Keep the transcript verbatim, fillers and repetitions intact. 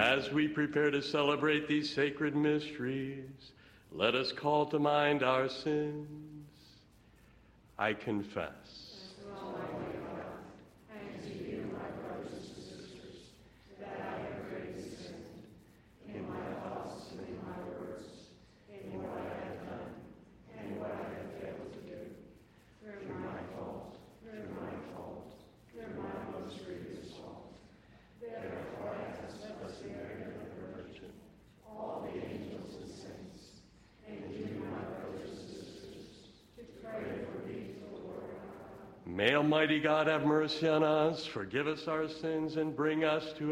As we prepare to celebrate these sacred mysteries, let us call to mind our sins. I confess. May Almighty God have mercy on us, forgive us our sins, and bring us to